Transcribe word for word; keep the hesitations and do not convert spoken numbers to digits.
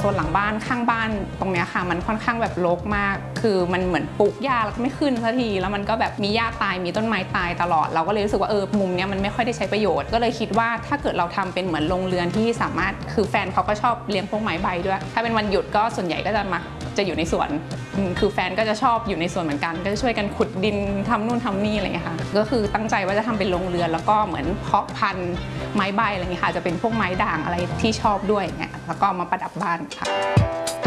ซนหลังบ้านข้างบ้านตรงเนี้ยค่ะมันค่อนข้างแบบรกมากคือมันเหมือนปลูกหญ้าแล้วก็ไม่ขึ้นสักทีแล้วมันก็แบบมีหญ้าตายมีต้นไม้ตายตลอดเราก็เลยรู้สึกว่าเออมุมเนี้ยมันไม่ค่อยได้ใช้ประโยชน์ก็เลยคิดว่าถ้าเกิดเราทำเป็นเหมือนโรงเรือนที่สามารถคือแฟนเขาก็ชอบเลี้ยงพวกไม้ใบด้วยถ้าเป็นวันหยุดก็ส่วนใหญ่ก็จะมักจะอยู่ในสวนคือแฟนก็จะชอบอยู่ในสวนเหมือนกันก็จะช่วยกันขุดดินทำนู่นทำนี่อะไรอย่างเงี้ยค่ะก็คือตั้งใจว่าจะทำเป็นโรงเรือนแล้วก็เหมือนเพาะพันธุ์ไม้ใบอะไรอย่างเงี้ยค่ะจะเป็นพวกไม้ด่างอะไรที่ชอบด้วยอย่างเงี้ยแล้วก็มาประดับบ้านค่ะ